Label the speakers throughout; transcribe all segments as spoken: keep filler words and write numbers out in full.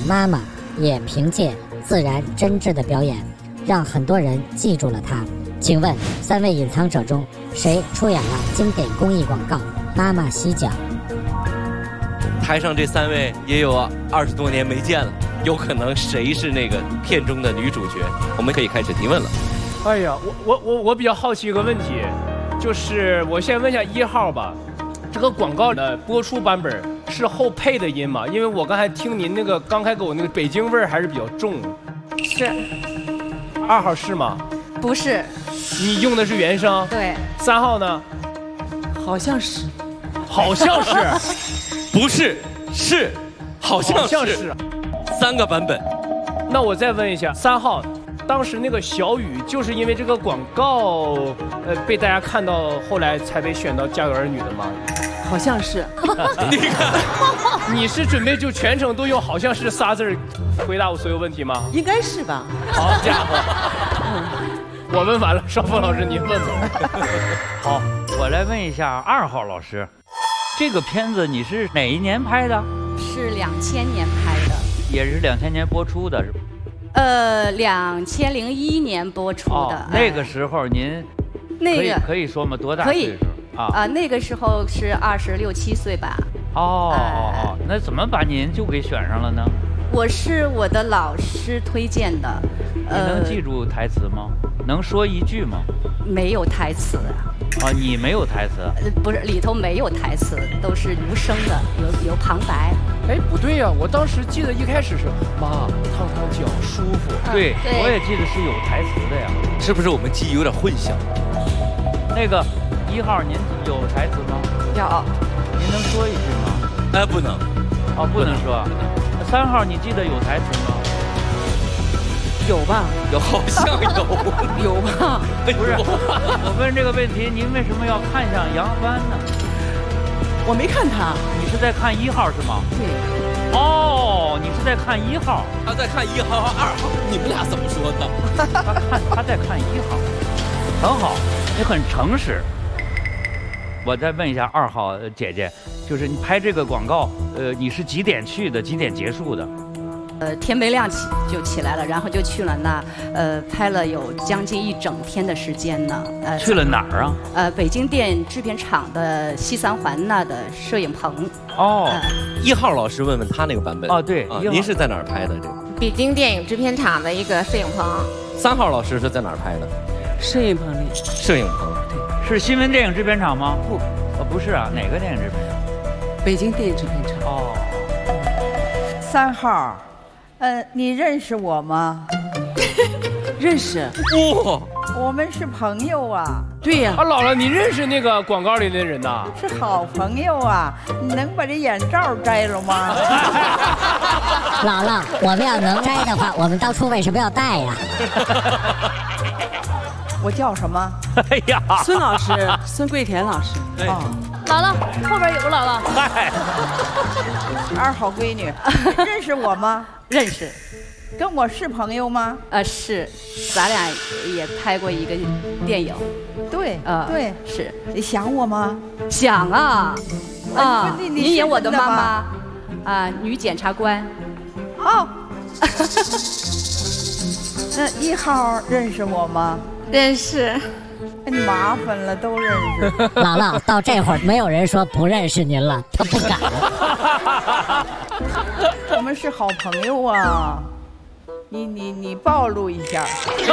Speaker 1: 妈妈也凭借自然真挚的表演，让很多人记住了她。请问三位隐藏者中，谁出演了经典公益广告《妈妈洗脚》？
Speaker 2: 台上这三位也有二十多年没见了，有可能谁是那个片中的女主角？我们可以开始提问了。
Speaker 3: 哎呀，我我我我比较好奇一个问题，就是我先问一下一号吧，这个广告的播出版本是后配的音吗？因为我刚才听您那个刚才给我那个北京味儿还是比较重。
Speaker 4: 是。
Speaker 3: 二号是吗？
Speaker 4: 不是。
Speaker 3: 你用的是原声？
Speaker 4: 对。
Speaker 3: 三号呢？
Speaker 5: 好像是。
Speaker 3: 好像是。
Speaker 2: 不是，是，好像是，
Speaker 3: 好像是，
Speaker 2: 三个版本。
Speaker 3: 那我再问一下，三号，当时那个小雨就是因为这个广告，呃，被大家看到，后来才被选到《家有儿女》的吗？
Speaker 5: 好像是。
Speaker 2: 你看，
Speaker 3: 你是准备就全程都用“好像是”仨字儿回答我所有问题吗？
Speaker 5: 应该是吧。
Speaker 3: 好家伙，我问完了，邵峰老师您问吧。
Speaker 6: 好，我来问一下二号老师。这个片子你是哪一年拍的？
Speaker 4: 是两千年拍的，
Speaker 6: 也是两千年播出的，是吧？
Speaker 4: 呃，两千零一年播出的。
Speaker 6: 哦、那个时候您
Speaker 4: 那个
Speaker 6: 可以可以说吗？多大岁数啊？
Speaker 4: 啊，那个时候是二十六七岁吧。
Speaker 6: 哦哦哦，那怎么把您就给选上了呢？
Speaker 4: 我是我的老师推荐的。
Speaker 6: 你能记住台词吗？能说一句吗？
Speaker 4: 没有台词啊。
Speaker 6: 啊，你没有台词？
Speaker 4: 呃，不是，里头没有台词，都是无声的，有有旁白。
Speaker 3: 哎，不对呀、啊，我当时记得一开始是妈烫烫脚舒服。
Speaker 6: 对，对我也记得是有台词的呀。
Speaker 2: 是不是我们记忆有点混淆？
Speaker 6: 那个一号，您有台词吗？
Speaker 5: 有。
Speaker 6: 您能说一句吗？
Speaker 2: 哎，不能。
Speaker 6: 哦，不能说。三号，你记得有台词吗？
Speaker 5: 有吧？
Speaker 2: 有，好像有。
Speaker 5: 有吧？
Speaker 6: 不是，我问这个问题，您为什么要看向杨帆呢？
Speaker 5: 我没看他。
Speaker 6: 你是在看一号是吗？
Speaker 5: 对。
Speaker 6: 哦，你是在看一号。
Speaker 2: 他在看一号和二号，你们俩怎么说的？
Speaker 6: 他看他在看一号，很好，你很诚实。我再问一下二号姐姐，就是你拍这个广告，呃，你是几点去的？几点结束的？
Speaker 4: 呃，天没亮起就起来了，然后就去了那，呃，拍了有将近一整天的时间呢。呃，
Speaker 6: 去了哪儿啊？
Speaker 4: 呃，北京电影制片厂的西三环那的摄影棚。
Speaker 6: 哦，
Speaker 4: 呃、
Speaker 2: 一号老师问问他那个版本。
Speaker 6: 哦，对，
Speaker 2: 啊，您是在哪儿拍的这个？
Speaker 7: 北京电影制片厂的一个摄影棚。
Speaker 2: 三号老师是在哪儿拍的？
Speaker 5: 摄影棚里。
Speaker 2: 摄影棚，
Speaker 6: 对，是新闻电影制片厂吗？不，哦，不是啊，哪个电影制片厂？
Speaker 5: 北京电影制片厂。
Speaker 6: 哦，
Speaker 8: 三号。呃，你认识我吗？
Speaker 5: 认识。
Speaker 2: 哇，
Speaker 8: 我们是朋友啊。
Speaker 5: 对呀。
Speaker 3: 啊，姥姥，你认识那个广告里的人呐？
Speaker 8: 是好朋友啊。你能把这眼罩摘了吗？
Speaker 1: 姥姥，我们要能摘的话，我们当初为什么要戴呀？
Speaker 8: 我叫什么？
Speaker 6: 哎呀，
Speaker 5: 孙老师，孙桂田老师。
Speaker 8: 哦。
Speaker 4: 姥姥，后边有个姥姥。
Speaker 6: 嗨，
Speaker 8: 二号闺女，认识我吗？
Speaker 4: 认识。
Speaker 8: 跟我是朋友吗？
Speaker 4: 呃，是，咱俩也拍过一个电影。
Speaker 8: 对，
Speaker 4: 呃，
Speaker 8: 对，
Speaker 4: 是。
Speaker 8: 你想我吗？
Speaker 4: 想啊，啊，
Speaker 8: 你
Speaker 4: 您演我的妈妈，啊，女检察官。
Speaker 8: 哦。那一号认识我吗？
Speaker 7: 认识。
Speaker 8: 你麻烦了，都认识。
Speaker 1: 姥姥，到这会儿没有人说不认识您了，他不敢。
Speaker 8: 我们是好朋友啊，你你你暴露一下。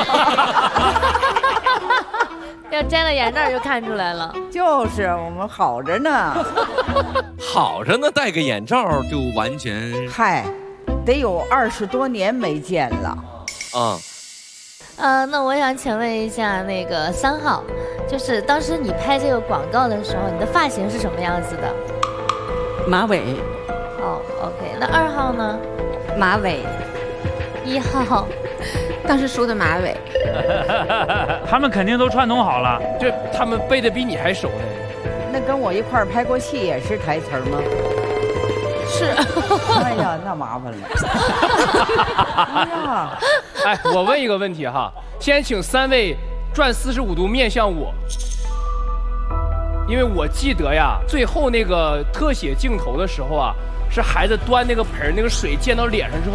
Speaker 7: 要摘了眼罩就看出来了。
Speaker 8: 就是我们好着呢。
Speaker 2: 好着呢，戴个眼罩就完全。
Speaker 8: 嗨，得有二十多年没见了。
Speaker 2: 啊。
Speaker 7: 呃，那我想请问一下，那个三号，就是当时你拍这个广告的时候，你的发型是什么样子的？
Speaker 5: 马尾。
Speaker 7: 哦 ，OK。那二号呢？
Speaker 4: 马尾。
Speaker 7: 一号，当时梳的马尾。
Speaker 6: 他们肯定都串通好了，
Speaker 3: 这他们背的比你还熟呢。
Speaker 8: 那跟我一块儿拍过戏也是台词吗？
Speaker 7: 是。
Speaker 8: 哎呀，那麻烦了。哎呀。
Speaker 3: 哎，我问一个问题哈，先请三位转四十五度面向我，因为我记得呀，最后那个特写镜头的时候啊，是孩子端那个盆那个水溅到脸上之后。